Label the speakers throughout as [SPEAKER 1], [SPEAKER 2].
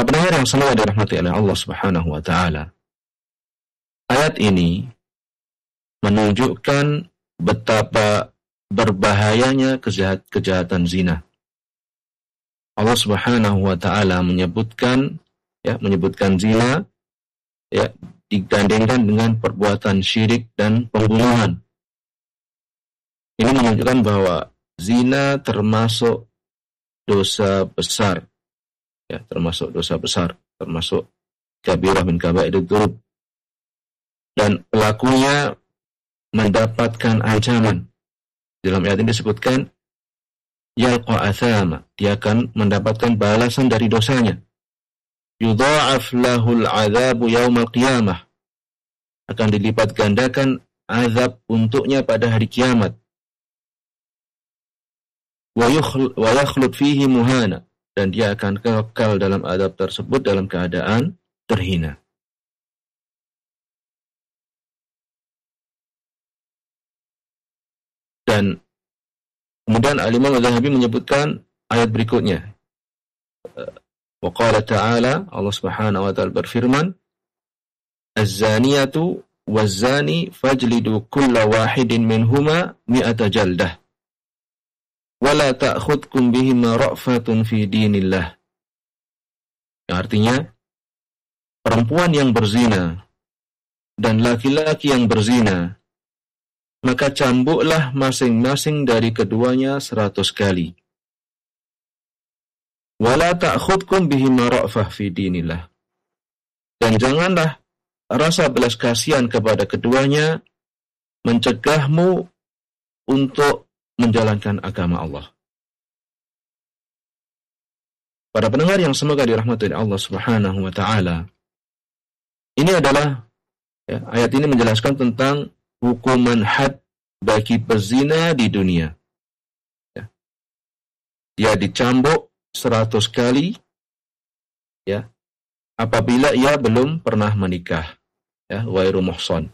[SPEAKER 1] pendengar yang semoga dirahmati oleh Allah Subhanahu wa taala. Ayat ini menunjukkan betapa berbahayanya kejahatan zina. Allah Subhanahu wa taala menyebutkan zina digandengkan dengan perbuatan syirik dan pembunuhan. Ini menunjukkan bahwa zina termasuk dosa besar. Termasuk kabirah min kaba'irud dzunub. Dan pelakunya mendapatkan ancaman. Dalam ayat ini disebutkan yalqa athama, dia akan mendapatkan balasan dari dosanya. Yudha'af lahul 'adzabu yaumal qiyamah, akan dilipat gandakan azab untuknya pada hari kiamat. Wa yakhlud fihi muhana, dan dia akan kekal dalam azab tersebut dalam keadaan terhina. Dan kemudian Al-Imam Az-Zahabi menyebutkan ayat berikutnya. Wa qala ta'ala, Allah Subhanahu wa ta'ala berfirman, Az-zaniyatu waz-zani fajlidu kulla wahidin minhuma mi'ata jaldah. Wa la ta'khudkum bihima ra'fatun fi dinillah. Yang artinya, perempuan yang berzina dan laki-laki yang berzina, maka cambuklah masing-masing dari keduanya 100 kali. Wala ta'khudkum bihima ra'fah fi dinillah. Dan janganlah rasa belas kasihan kepada keduanya mencegahmu untuk menjalankan agama Allah. Para pendengar yang semoga dirahmati Allah Subhanahu wa taala. Ini adalah ayat ini menjelaskan tentang hukuman had bagi pezina di dunia. Dia dicambuk 100 kali apabila ia belum pernah menikah, ghairu muhsan.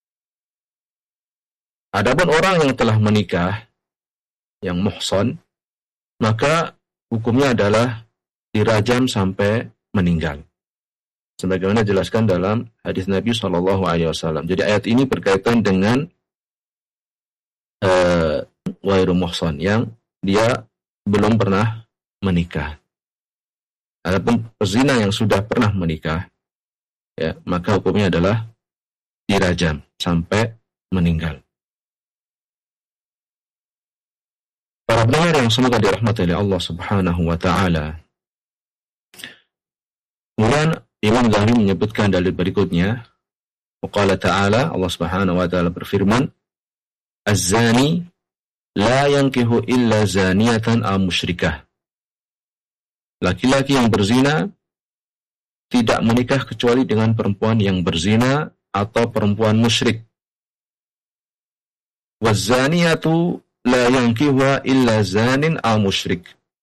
[SPEAKER 1] Adapun orang yang telah menikah, yang muhsan, maka hukumnya adalah dirajam sampai meninggal. Sebagaimana dijelaskan dalam hadis Nabi SAW. Jadi ayat ini berkaitan dengan ghairu muhsan, yang dia belum pernah menikah. Adapun pezina yang sudah pernah menikah, maka hukumnya adalah dirajam sampai meninggal. Para pendengar yang semoga dirahmati oleh Allah Subhanahu wa taala. Kemudian Imam Zahabi menyebutkan dalil berikutnya. Qala ta'ala, Allah Subhanahu wa taala berfirman, Az-zani la yankihu illa zaniyatan aw musyrikah. Laki-laki yang berzina tidak menikah kecuali dengan perempuan yang berzina atau perempuan musyrik. Waz-zaniyatu la yankihuha illa zanin aw musyrik.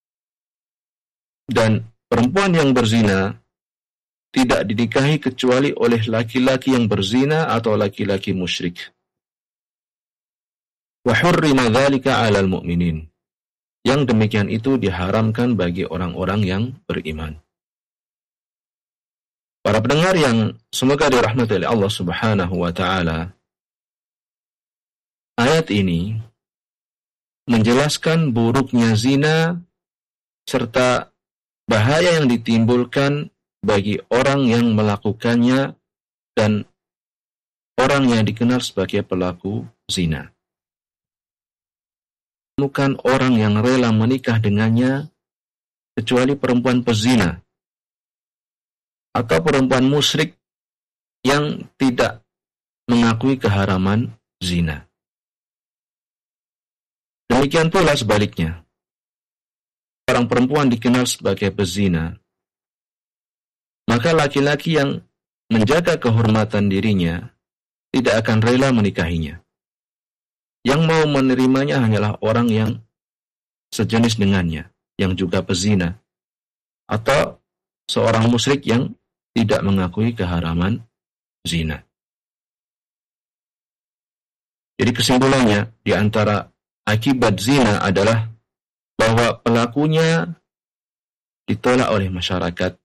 [SPEAKER 1] Dan perempuan yang berzina tidak dinikahi kecuali oleh laki-laki yang berzina atau laki-laki musyrik. Wa hurrima dzalika 'alal mu'minin. Yang demikian itu diharamkan bagi orang-orang yang beriman. Para pendengar yang semoga dirahmati oleh Allah Subhanahu wa taala. Ayat ini menjelaskan buruknya zina serta bahaya yang ditimbulkan bagi orang yang melakukannya dan orang yang dikenal sebagai pelaku zina. Bukan orang yang rela menikah dengannya kecuali perempuan pezina atau perempuan musyrik yang tidak mengakui keharaman zina. Demikian pula sebaliknya. Orang perempuan dikenal sebagai pezina, maka laki-laki yang menjaga kehormatan dirinya tidak akan rela menikahinya. Yang mau menerimanya hanyalah orang yang sejenis dengannya, yang juga pezina, atau seorang musyrik yang tidak mengakui keharaman zina. Jadi kesimpulannya, di antara akibat zina adalah bahwa pelakunya ditolak oleh masyarakat